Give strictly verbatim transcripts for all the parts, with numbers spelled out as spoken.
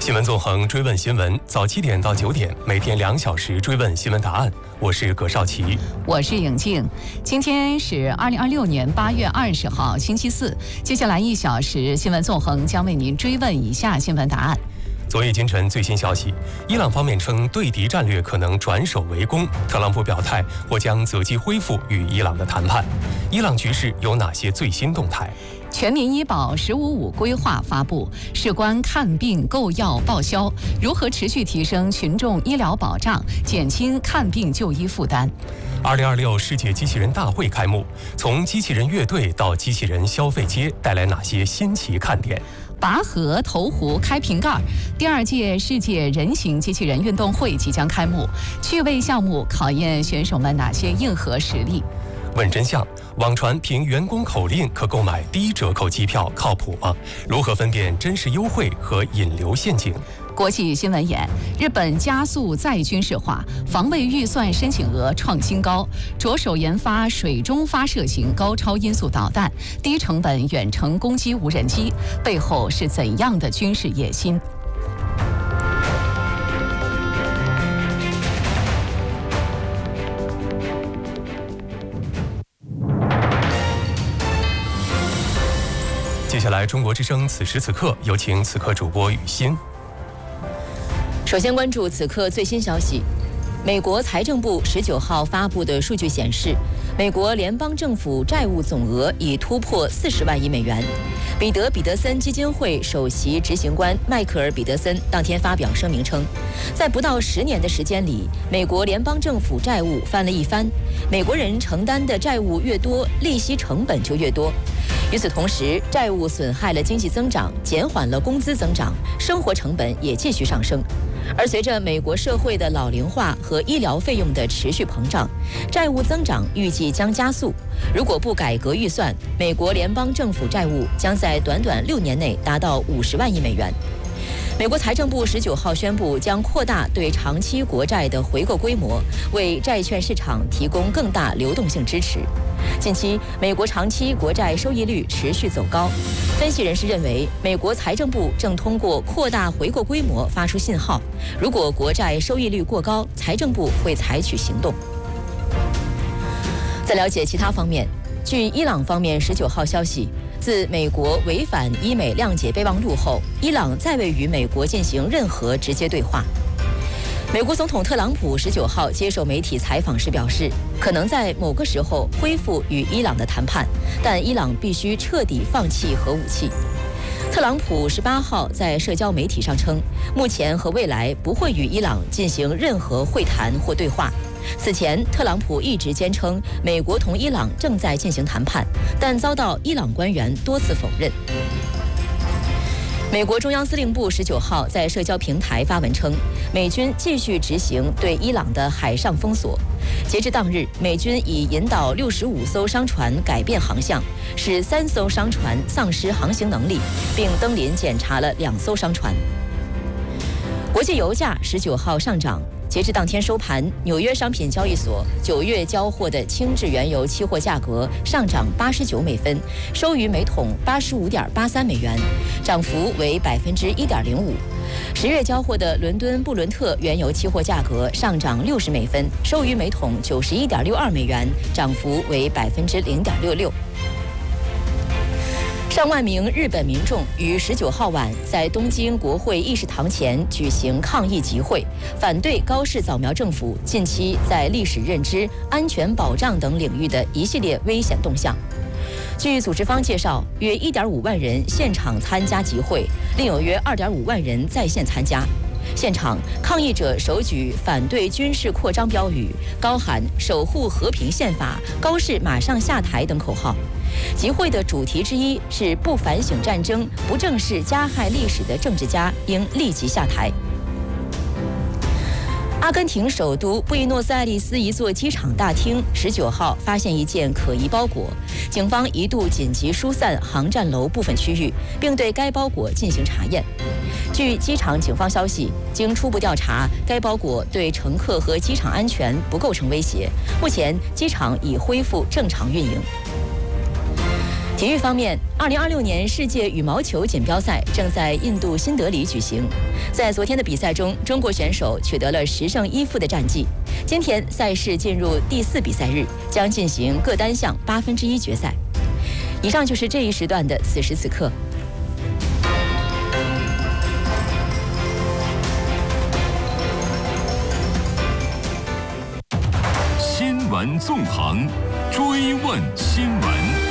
新闻纵横，追问新闻，早七点到九点，每天两小时追问新闻答案。我是葛少奇， 我是颖静。今天是二零二六年八月二十号，星期四。接下来一小时，新闻纵横将为您追问以下新闻答案。 昨夜今晨最新消息，伊朗方面称对敌战略可能转守为攻，特朗普表态或将择机恢复与伊朗的谈判。伊朗局势有哪些最新动态？ 全民医保“十五五”规划发布，事关看病、购药、报销，如何持续提升群众医疗保障，减轻看病就医负担。 二零二六世界机器人大会开幕，从机器人乐队到机器人消费街，带来哪些新奇看点？ 拔河、投壶、开瓶盖，第二届世界人形机器人运动会即将开幕，趣味项目考验选手们哪些硬核实力？ 问真相，网传凭员工口令可购买低折扣机票，靠谱吗？如何分辨真实优惠和引流陷阱？ 国际新闻眼：日本加速再军事化，防卫预算申请额创新高，着手研发水中发射型高超音速导弹，低成本远程攻击无人机，背后是怎样的军事野心？ 接下来，中国之声此时此刻，有请此刻主播雨欣。 首先关注此刻最新消息，美国财政部十九号发布的数据显示，美国联邦政府债务总额已突破四十万亿美元。彼得·彼得森基金会首席执行官迈克尔·彼得森当天发表声明称，在不到十年的时间里，美国联邦政府债务翻了一番。美国人承担的债务越多，利息成本就越多。与此同时，债务损害了经济增长，减缓了工资增长，生活成本也继续上升。而随着美国社会的老龄化和医疗费用的持续膨胀，债务增长预计将加速。如果不改革预算，美国联邦政府债务将在短短六年内达到五十万亿美元。美国财政部十九号宣布，将扩大对长期国债的回购规模，为债券市场提供更大流动性支持。近期，美国长期国债收益率持续走高。分析人士认为，美国财政部正通过扩大回购规模发出信号，如果国债收益率过高，财政部会采取行动。在了解其他方面，据伊朗方面十九号消息，自美国违反伊美谅解备忘录后，伊朗再未与美国进行任何直接对话。美国总统特朗普十九号接受媒体采访时表示，可能在某个时候恢复与伊朗的谈判，但伊朗必须彻底放弃核武器。特朗普十八号在社交媒体上称，目前和未来不会与伊朗进行任何会谈或对话。此前，特朗普一直坚称美国同伊朗正在进行谈判，但遭到伊朗官员多次否认。美国中央司令部十九号在社交平台发文称，美军继续执行对伊朗的海上封锁。截至当日，美军已引导六十五艘商船改变航向，使三艘商船丧失航行能力，并登临检查了两艘商船。国际油价十九号上涨。截至当天收盘，纽约商品交易所九月交货的轻质原油期货价格上涨八十九美分，收于每桶八十五点八三美元，涨幅为百分之一点零五。十月交货的伦敦布伦特原油期货价格上涨六十美分，收于每桶九十一点六二美元，涨幅为百分之零点六六。上万名日本民众于十九号晚在东京国会议事堂前举行抗议集会，反对高市早苗政府近期在历史认知、安全保障等领域的一系列危险动向。据组织方介绍，约一点五万人现场参加集会，另有约二点五万人在线参加。现场，抗议者手举反对军事扩张标语，高喊“守护和平宪法”、“高市马上下台”等口号。集会的主题之一是不反省战争、不正视加害历史的政治家应立即下台。阿根廷首都布宜诺斯艾利斯一座机场大厅十九号发现一件可疑包裹，警方一度紧急疏散航站楼部分区域，并对该包裹进行查验。据机场警方消息，经初步调查，该包裹对乘客和机场安全不构成威胁。目前，机场已恢复正常运营。 体育方面，二零二六年世界羽毛球锦标赛正在印度新德里举行。在昨天的比赛中，中国选手取得了十胜一负的战绩。今天赛事进入第四比赛日，将进行各单项八分之一决赛。以上就是这一时段的此时此刻。 新闻纵横，追问新闻。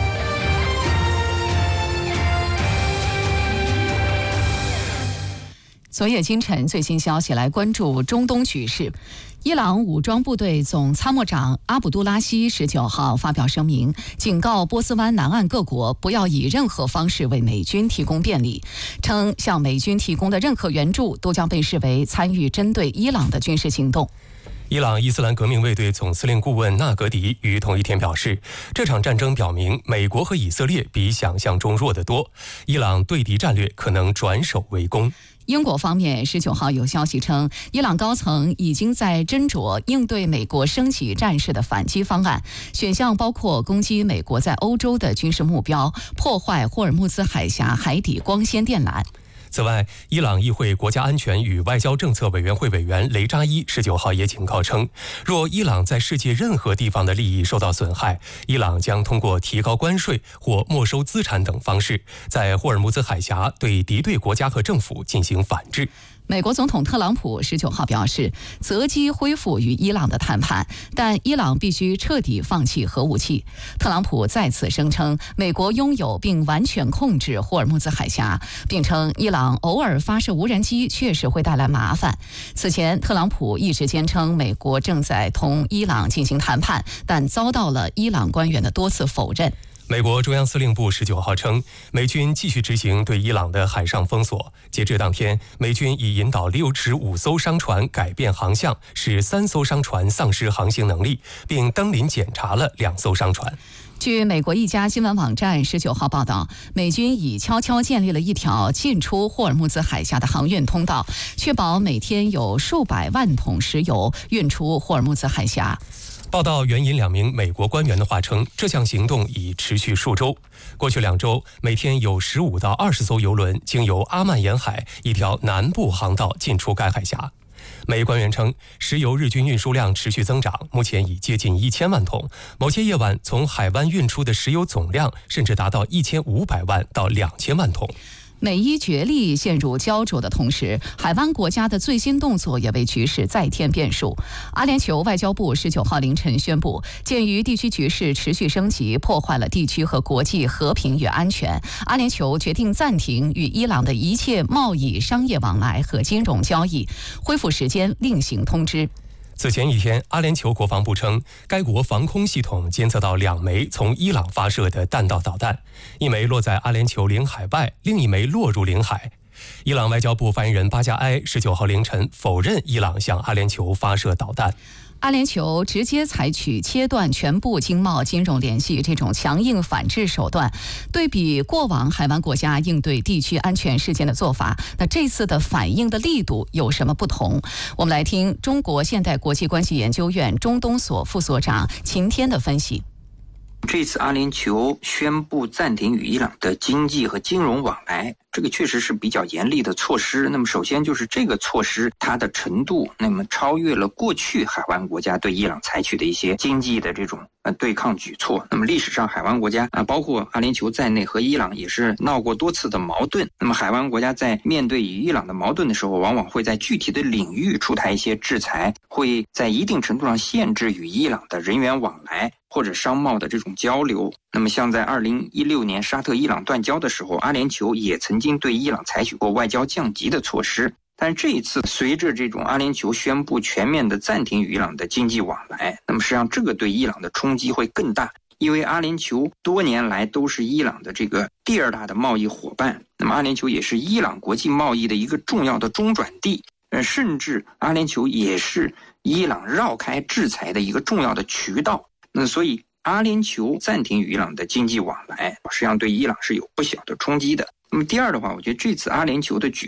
昨夜今晨最新消息，来关注中东局势。伊朗武装部队总参谋长阿卜杜拉希十九号发表声明，警告波斯湾南岸各国不要以任何方式为美军提供便利，称向美军提供的任何援助都将被视为参与针对伊朗的军事行动。 伊朗伊斯兰革命卫队总司令顾问纳格迪于同一天表示，这场战争表明美国和以色列比想象中弱得多，伊朗对敌战略可能转守为攻。 英国方面十九号有消息称，伊朗高层已经在斟酌应对美国升级战事的反击方案，选项包括攻击美国在欧洲的军事目标，破坏霍尔木兹海峡海底光纤电缆。 此外，伊朗议会国家安全与外交政策委员会委员雷扎伊十九号也警告称，若伊朗在世界任何地方的利益受到损害，伊朗将通过提高关税或没收资产等方式，在霍尔木兹海峡对敌对国家和政府进行反制。 美国总统特朗普十九号表示，择机恢复与伊朗的谈判，但伊朗必须彻底放弃核武器。特朗普再次声称，美国拥有并完全控制霍尔木兹海峡，并称伊朗偶尔发射无人机确实会带来麻烦。此前，特朗普一直坚称美国正在同伊朗进行谈判，但遭到了伊朗官员的多次否认。 美国中央司令部十九号称，美军继续执行对伊朗的海上封锁。截至当天，美军已引导六十五艘商船改变航向，使三艘商船丧失航行能力，并登临检查了两艘商船。 据美国一家新闻网站十九号报道，美军已悄悄建立了一条进出霍尔木兹海峡的航运通道，确保每天有数百万桶石油运出霍尔木兹海峡。 报道援引两名美国官员的话称，这项行动已持续数周。过去两周，每天有十五到二十艘油轮经由阿曼沿海一条南部航道进出该海峡。美官员称，石油日均运输量持续增长，目前已接近一千万桶。某些夜晚从海湾运出的石油总量甚至达到一千五百万到两千万桶。 美伊角力陷入焦灼的同时，海湾国家的最新动作也为局势再添变数。阿联酋外交部十九号凌晨宣布，鉴于地区局势持续升级，破坏了地区和国际和平与安全，阿联酋决定暂停与伊朗的一切贸易、商业往来和金融交易，恢复时间另行通知。 此前一天，阿联酋国防部称，该国防空系统监测到两枚从伊朗发射的弹道导弹，一枚落在阿联酋领海外，另一枚落入领海。伊朗外交部发言人巴加埃十九号凌晨否认伊朗向阿联酋发射导弹。 阿联酋直接采取切断全部经贸金融联系这种强硬反制手段，对比过往海湾国家应对地区安全事件的做法，那这次的反应的力度有什么不同？我们来听中国现代国际关系研究院中东所副所长秦天的分析。 这次阿联酋宣布暂停与伊朗的经济和金融往来，这个确实是比较严厉的措施。那么首先就是这个措施它的程度，那么超越了过去海湾国家对伊朗采取的一些经济的这种呃对抗举措。那么历史上海湾国家啊，包括阿联酋在内和伊朗也是闹过多次的矛盾。那么海湾国家在面对与伊朗的矛盾的时候，往往会在具体的领域出台一些制裁，会在一定程度上限制与伊朗的人员往来或者商贸的这种交流。那么像在二零一六年沙特伊朗断交的时候，阿联酋也曾经对伊朗采取过外交降级的措施。但这一次随着这种阿联酋宣布全面的暂停与伊朗的经济往来，那么实际上这个对伊朗的冲击会更大，因为阿联酋多年来都是伊朗的这个第二大的贸易伙伴，那么阿联酋也是伊朗国际贸易的一个重要的中转地，呃，甚至阿联酋也是伊朗绕开制裁的一个重要的渠道。那所以阿联酋暂停与伊朗的经济往来，实际上对伊朗是有不小的冲击的。那么第二的话，我觉得这次阿联酋的举措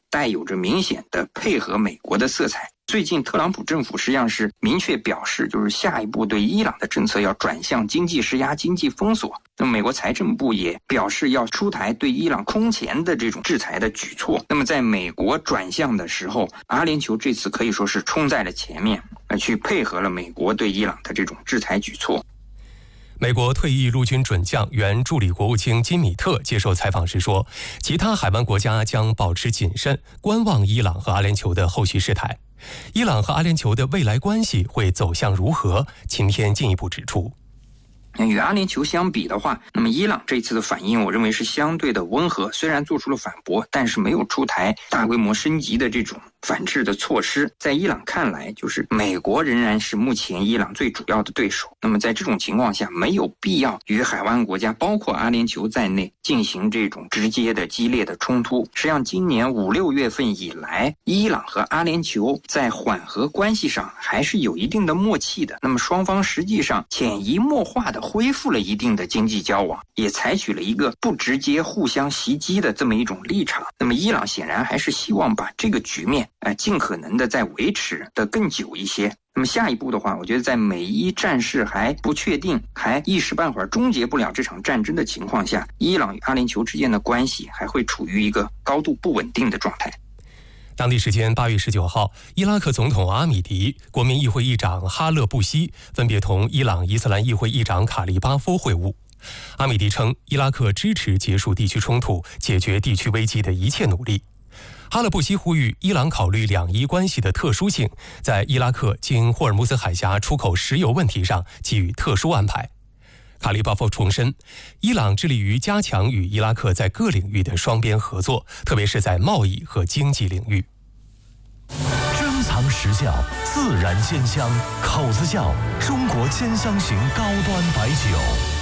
带有着明显的配合美国的色彩。最近特朗普政府实际上是明确表示，就是下一步对伊朗的政策要转向经济施压、经济封锁。那么美国财政部也表示要出台对伊朗空前的这种制裁的举措。那么在美国转向的时候，阿联酋这次可以说是冲在了前面，呃，去配合了美国对伊朗的这种制裁举措。 美国退役陆军准将、原助理国务卿金米特接受采访时说，其他海湾国家将保持谨慎，观望伊朗和阿联酋的后续事态。伊朗和阿联酋的未来关系会走向如何？秦天进一步指出， 与阿联酋相比的话，那么伊朗这次的反应，我认为是相对的温和，虽然做出了反驳，但是没有出台大规模升级的这种反制的措施。在伊朗看来，就是美国仍然是目前伊朗最主要的对手。那么在这种情况下，没有必要与海湾国家，包括阿联酋在内，进行这种直接的激烈的冲突。实际上，今年五六月份以来，伊朗和阿联酋在缓和关系上还是有一定的默契的。那么双方实际上潜移默化的恢复了一定的经济交往，也采取了一个不直接互相袭击的这么一种立场。那么伊朗显然还是希望把这个局面呃，尽可能的再维持的更久一些。那么下一步的话，我觉得在美伊战事还不确定，还一时半会儿终结不了这场战争的情况下，伊朗与阿联酋之间的关系还会处于一个高度不稳定的状态。 当地时间八月十九号，伊拉克总统阿米迪、国民议会议长哈勒布希分别同伊朗伊斯兰议会议长卡利巴夫会晤。阿米迪称，伊拉克支持结束地区冲突、解决地区危机的一切努力。哈勒布希呼吁伊朗考虑两伊关系的特殊性，在伊拉克经霍尔木兹海峡出口石油问题上给予特殊安排。卡利巴夫重申，伊朗致力于加强与伊拉克在各领域的双边合作，特别是在贸易和经济领域。 珍藏实窖，自然鲜香，口子窖，中国兼香型高端白酒。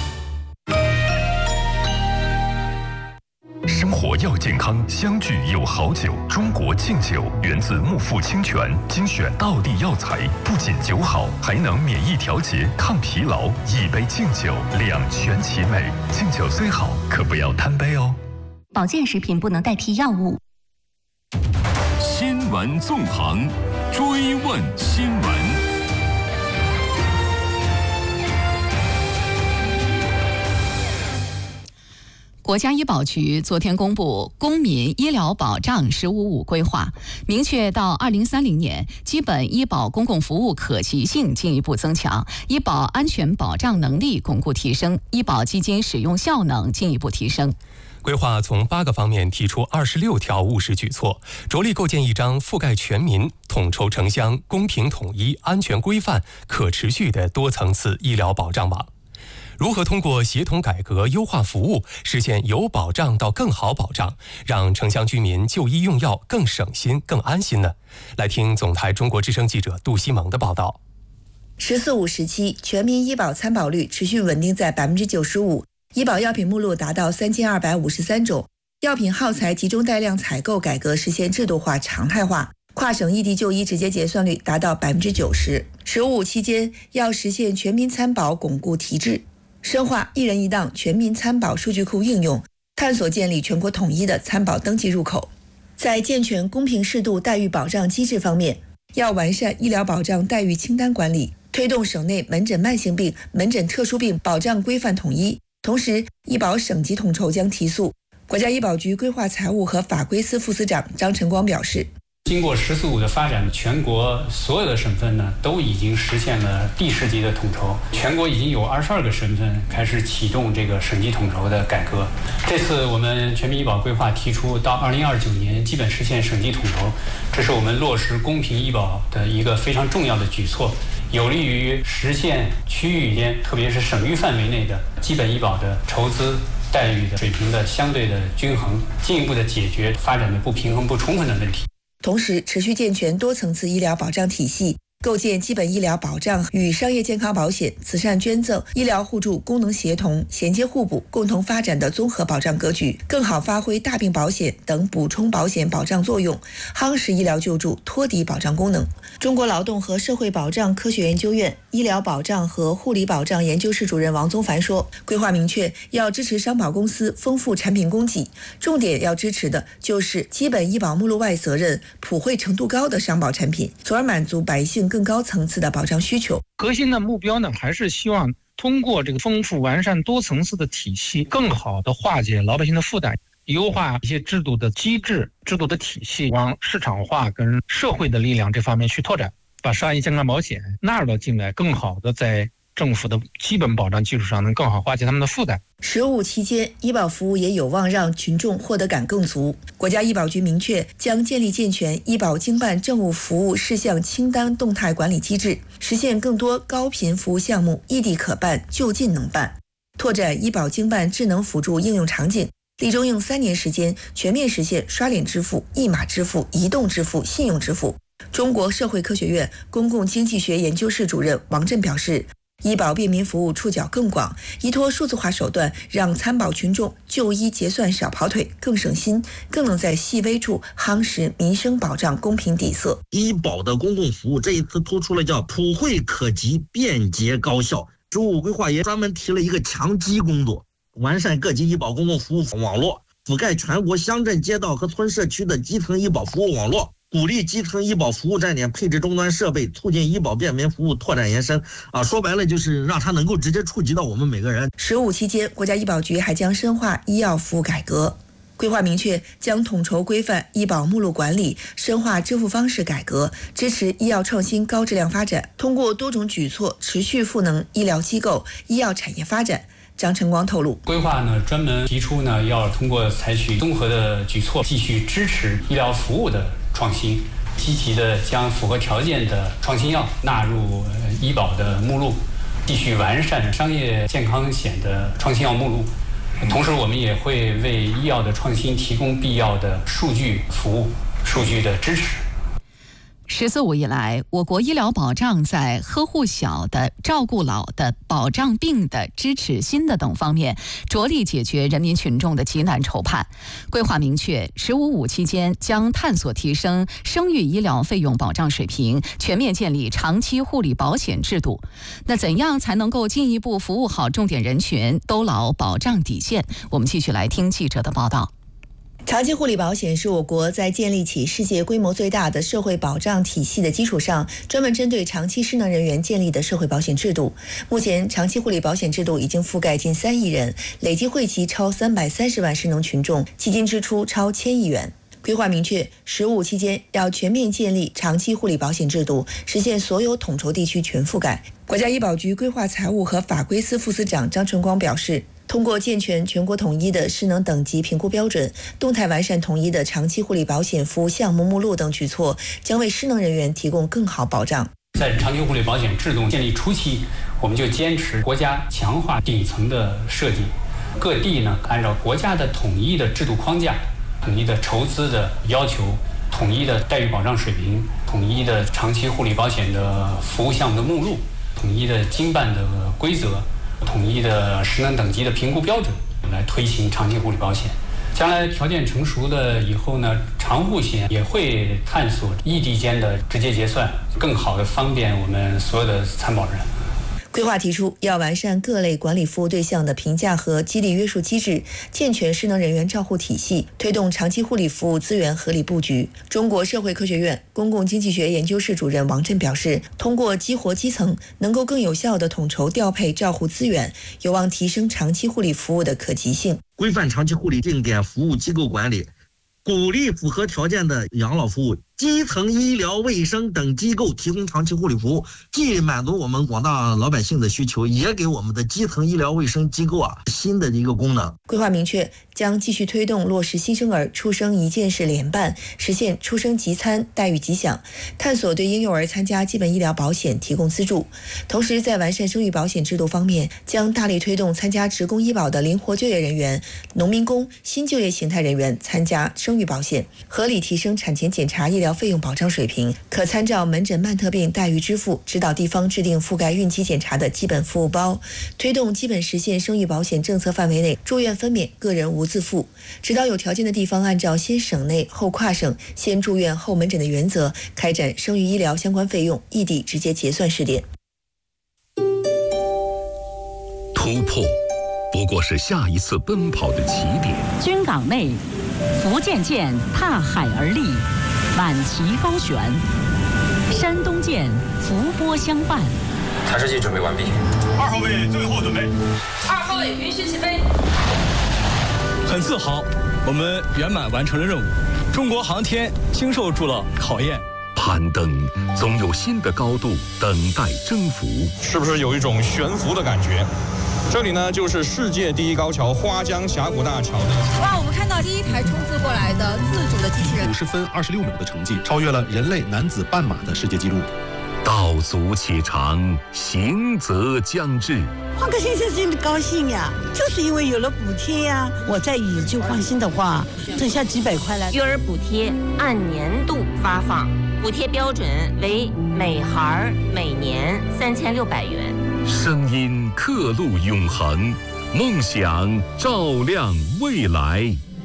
生活要健康，相聚有好酒。中国敬酒源自木富清泉，精选道地药材，不仅酒好，还能免疫调节、抗疲劳。一杯敬酒，两全其美。敬酒虽好，可不要贪杯哦。 保健食品不能代替药物。 新闻纵横，追问新闻。 国家医保局昨天公布《公民医疗保障“十五五”规划》，明确到二零三零年，基本医保公共服务可及性进一步增强，医保安全保障能力巩固提升，医保基金使用效能进一步提升。 规划从八个方面提出二十六条务实举措，着力构建一张覆盖全民、统筹城乡、公平统一、安全规范、可持续的多层次医疗保障网。如何通过协同改革、优化服务，实现由保障到更好保障，让城乡居民就医用药更省心、更安心呢？来听总台中国之声记者杜西蒙的报道。 十四五时期，全民医保参保率持续稳定在百分之九十五，医保药品目录达到三千二百五十三种，药品耗材集中带量采购改革实现制度化、常态化，跨省异地就医直接结算率达到百分之九十。十五期间，要实现全民参保，巩固提质。深化一人一档全民参保数据库应用，探索建立全国统一的参保登记入口。在健全公平适度待遇保障机制方面，要完善医疗保障待遇清单管理，推动省内门诊慢性病、门诊特殊病保障规范统一。同时，医保省级统筹将提速。国家医保局规划财务和法规司副司长张晨光表示， 经过“十四五”的发展，全国所有的省份呢都已经实现了地市级的统筹，全国已经有二十二个省份开始启动这个省级统筹的改革。这次我们全民医保规划提出，到二零二九年基本实现省级统筹，这是我们落实公平医保的一个非常重要的举措，有利于实现区域间，特别是省域范围内的基本医保的筹资待遇的水平的相对的均衡，进一步的解决发展的不平衡不充分的问题。 同时，持续健全多层次医疗保障体系， 构建基本医疗保障与商业健康保险、慈善捐赠、医疗互助功能协同、衔接互补、共同发展的综合保障格局，更好发挥大病保险等补充保险保障作用，夯实医疗救助托底保障功能。中国劳动和社会保障科学研究院医疗保障和护理保障研究室主任王宗凡说，规划明确要支持商保公司丰富产品供给，重点要支持的就是基本医保目录外责任普惠程度高的商保产品，从而满足百姓更高层次的保障需求。 核心的目标呢，还是希望通过这个丰富完善多层次的体系，更好的化解老百姓的负担，优化一些制度的机制、制度的体系，往市场化跟社会的力量这方面去拓展，把商业健康保险纳入到进来，更好的在政府的基本保障基础上能更好化解他们的负担。 十五期间，医保服务也有望让群众获得感更足。国家医保局明确，将建立健全医保经办政务服务事项清单动态管理机制，实现更多高频服务项目异地可办、就近能办，拓展医保经办智能辅助应用场景。力争用三年时间全面实现刷脸支付、一码支付、移动支付、信用支付。中国社会科学院公共经济学研究室主任王震表示，医保便民服务触角更广，依托数字化手段，让参保群众就医结算少跑腿，更省心，更能在细微处夯实民生保障公平底色。 医保的公共服务这一次突出了叫普惠可及、便捷高效。十五规划也专门提了一个强基工作，完善各级医保公共服务网络，覆盖全国乡镇街道和村社区的基层医保服务网络，鼓励基层医保服务站点配置终端设备，促进医保便民服务拓展延伸。啊，说白了就是让它能够直接触及到我们每个人。 十五期间，国家医保局还将深化医药服务改革。规划明确，将统筹规范医保目录管理，深化支付方式改革，支持医药创新高质量发展，通过多种举措持续赋能医疗机构、医药产业发展。张晨光透露， 规划呢专门提出呢，要通过采取综合的举措，继续支持医疗服务的创新，积极的将符合条件的创新药纳入医保的目录，继续完善商业健康险的创新药目录。同时，我们也会为医药的创新提供必要的数据服务、数据的支持。 十四五以来，我国医疗保障在呵护小的、照顾老的、保障病的、支持新的等方面，着力解决人民群众的急难愁盼。规划明确，十五五期间将探索提升生育医疗费用保障水平，全面建立长期护理保险制度。那怎样才能够进一步服务好重点人群，兜牢保障底线？我们继续来听记者的报道。 长期护理保险是我国在建立起世界规模最大的社会保障体系的基础上，专门针对长期失能人员建立的社会保险制度。目前，长期护理保险制度已经覆盖近三亿人，累计惠及超三百三十万失能群众，基金支出超千亿元。规划明确，十五期间要全面建立长期护理保险制度，实现所有统筹地区全覆盖。国家医保局规划财务和法规司副司长张春光表示，通过健全全国统一的失能等级评估标准，动态完善统一的长期护理保险服务项目目录等举措，将为失能人员提供更好保障。 在长期护理保险制度建立初期，我们就坚持国家强化顶层的设计，各地呢按照国家的统一的制度框架、统一的筹资的要求、统一的待遇保障水平、统一的长期护理保险的服务项目的目录、统一的经办的规则、统一的失能等级的评估标准，来推行长期护理保险。将来条件成熟的以后呢，长护险也会探索异地间的直接结算，更好的方便我们所有的参保人。 规划提出，要完善各类管理服务对象的评价和激励约束机制，健全失能人员照护体系，推动长期护理服务资源合理布局。中国社会科学院公共经济学研究室主任王震表示，通过激活基层，能够更有效地统筹调配照护资源，有望提升长期护理服务的可及性。 规范长期护理定点服务机构管理，鼓励符合条件的养老服务基层医疗卫生等机构提供长期护理服务，既满足我们广大老百姓的需求，也给我们的基层医疗卫生机构啊新的一个功能。 规划明确，将继续推动落实新生儿出生一件事联办，实现出生即参、待遇即享，探索对婴幼儿参加基本医疗保险提供资助。同时，在完善生育保险制度方面，将大力推动参加职工医保的灵活就业人员、农民工、新就业形态人员参加生育保险，合理提升产前检查医疗疗费用保障水平，可参照门诊慢特病待遇支付，指导地方制定覆盖孕期检查的基本服务包，推动基本实现生育保险政策范围内住院分娩，个人无自付。指导有条件的地方按照先省内后跨省、先住院后门诊的原则，开展生育医疗相关费用异地直接结算试点。 突破不过是下一次奔跑的起点。 军港内，福建舰踏海而立，满旗高悬；山东舰伏波相伴。 弹射器准备完毕。 二号位最后准备。 二号位允许起飞。 很自豪，我们圆满完成了任务。中国航天经受住了考验。 攀登总有新的高度等待征服， 是不是有一种悬浮的感觉？这里呢，就是世界第一高桥花江峡谷大桥的。 哇，我们看到第一台冲刺过来的自主的机器人， 五十分二十六秒的成绩，超越了人类男子半马的世界纪录。 道阻且长，行则将至。 换个先生心里高兴呀，就是因为有了补贴呀。我再以旧换新的话，挣下几百块来。 育儿补贴按年度发放，补贴标准为每孩每年三千六百元。 声音刻录永恒，梦想照亮未来。